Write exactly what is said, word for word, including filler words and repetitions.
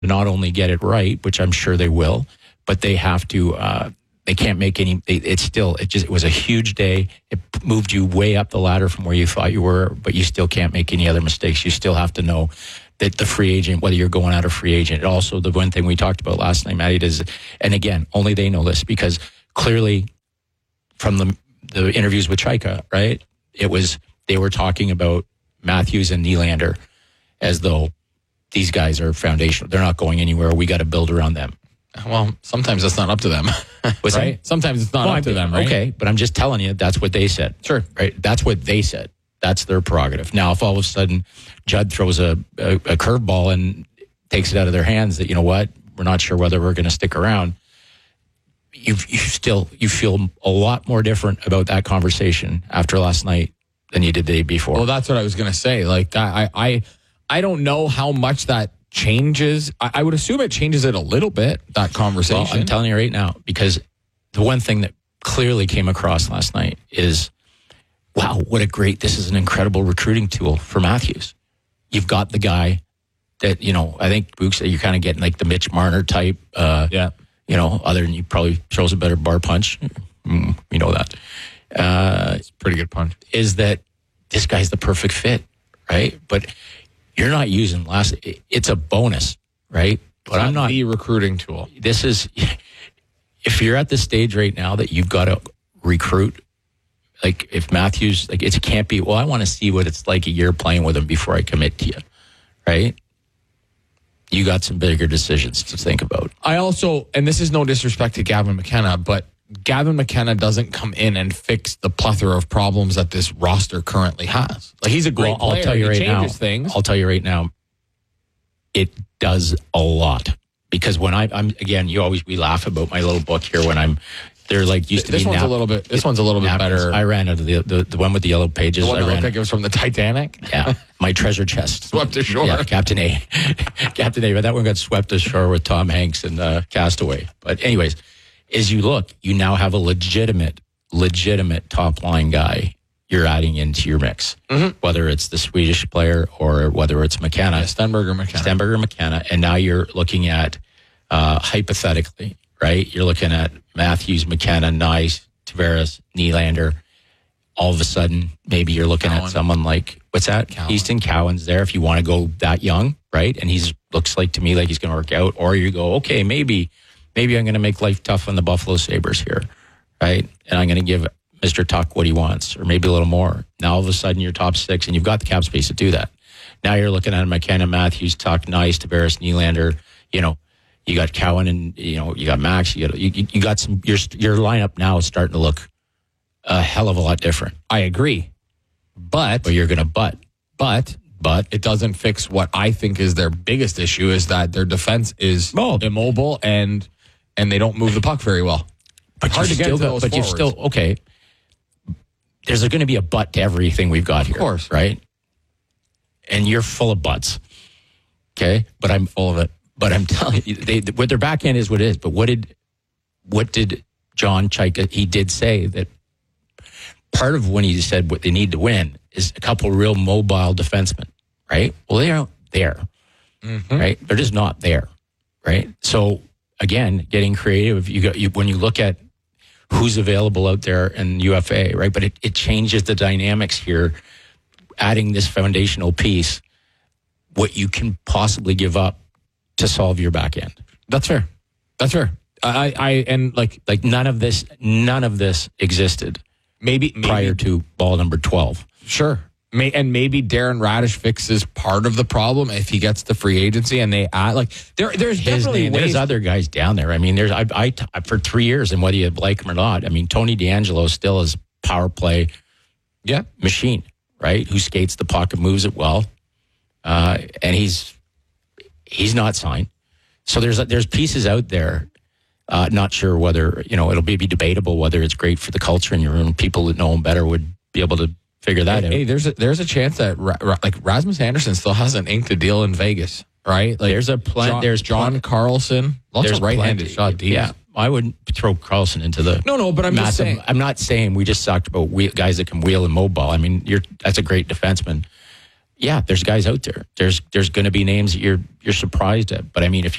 not only get it right, which I'm sure they will, but they have to. Uh, they can't make any. They, it's still. It just. It was a huge day. It moved you way up the ladder from where you thought you were, but you still can't make any other mistakes. You still have to know that the free agent, whether you're going out of free agent. It also, the one thing we talked about last night, Matty, is, and again, only they know this because clearly, from the the interviews with Chaika, right? It was they were talking about Matthews and Nylander as though these guys are foundational. They're not going anywhere. We got to build around them. Well, sometimes it's not up to them. Was right? that? Sometimes it's not well, up to them, right? Okay, but I'm just telling you, that's what they said. Sure. Right? That's what they said. That's their prerogative. Now, if all of a sudden Judd throws a, a, a curveball and takes it out of their hands that, you know what, we're not sure whether we're going to stick around, you you still, you feel a lot more different about that conversation after last night than you did the day before. Well, that's what I was going to say. Like, I, I, I don't know how much that changes. I, I would assume it changes it a little bit, that conversation. Well, I'm telling you right now, because the one thing that clearly came across last night is, wow, what a great, this is an incredible recruiting tool for Matthews. You've got the guy that, you know, I think, Book said you're kind of getting like the Mitch Marner type. Uh, yeah. You know, other than he probably throws a better bar punch. Mm, you know that. Uh, it's a pretty good punch. Is that this guy's the perfect fit, right? But you're not using last, it's a bonus, right? But it's I'm not. The recruiting tool. This is, if you're at the stage right now that you've got to recruit, like if Matthews, like it can't be, well, I want to see what it's like a year playing with him before I commit to you, right? You got some bigger decisions to think about. I also, and this is no disrespect to Gavin McKenna, but Gavin McKenna doesn't come in and fix the plethora of problems that this roster currently has. Like, he's a great well, player. I'll tell you he right changes now, things. I'll tell you right now, it does a lot. Because when I, I'm, again, you always, we laugh about my little book here when I'm, they're like used to this be one's nap- a little bit. This one's a little bit napkins. better. I ran out of the, the the one with the yellow pages. The one I that ran, looked like it was from the Titanic. Yeah, my treasure chest swept ashore. Yeah, Captain A, Captain A. But that one got swept ashore with Tom Hanks and uh, Castaway. But anyways, as you look, you now have a legitimate, legitimate top line guy you're adding into your mix. Mm-hmm. Whether it's the Swedish player or whether it's McKenna, yeah, Stenberger McKenna, Stenberger McKenna, and now you're looking at uh, hypothetically. Right? You're looking at Matthews, McKenna, Nice, Tavares, Nylander. All of a sudden, maybe you're looking Cowan. at someone like, what's that? Cowan. Easton Cowan's there if you want to go that young, right? And he's looks like to me like he's going to work out. Or you go, okay, maybe, maybe I'm going to make life tough on the Buffalo Sabres here, right? And I'm going to give Mister Tuck what he wants, or maybe a little more. Now all of a sudden you're top six, and you've got the cap space to do that. Now you're looking at McKenna, Matthews, Tuck, Nice, Tavares, Nylander, you know. You got Cowan and, you know, you got Max. You got, you, you got some, your, your lineup now is starting to look a hell of a lot different. I agree. But, But you're going to butt. but, But it doesn't fix what I think is their biggest issue, is that their defense is Oh. immobile and and they don't move the puck very well. but hard you're to get still, to those But you're forwards. still, okay, there's going to be a butt to everything we've got here. Of course. Right? And you're full of butts. Okay? But I'm full of it. But I'm telling you, they, what their back end is what it is. But what did what did John Chaika, he did say that part of when he said what they need to win is a couple real mobile defensemen, right? Well, they aren't there, Mm-hmm. right? They're just not there, right? So, again, getting creative, you got you, when you look at who's available out there in U F A, right? But it, it changes the dynamics here, adding this foundational piece, what you can possibly give up to solve your back end. That's fair. That's fair. I, I, and like, Like none of this, none of this existed maybe, maybe prior to ball number twelve. Sure. May, and maybe Darren Radish fixes part of the problem if he gets the free agency and they add, like, there, there's His definitely name, ways. there's other guys down there. I mean, there's I, I, I for three years, and whether you like him or not, I mean, Tony DeAngelo still is power play, yeah, machine, right? Who skates the puck and moves it well, uh, and he's he's not signed. So there's there's pieces out there. Uh, not sure whether you know it'll be, be debatable whether it's great for the culture in your room. People that know him better would be able to figure that hey, out. hey, there's a, there's a chance that Ra, Ra, like Rasmus Anderson still hasn't inked a deal in Vegas, right? Like There's a plan. John, There's John plan- Carlson. Lots There's of right-handed plenty. shot Ds. Yeah, I wouldn't throw Carlson into the. No, no, but I'm just massive, saying. I'm not saying we just talked about wheel, guys that can wheel and mobile. I mean, you're that's a great defenseman. yeah, there's guys out there. There's there's going to be names that you're you're surprised at. But I mean, if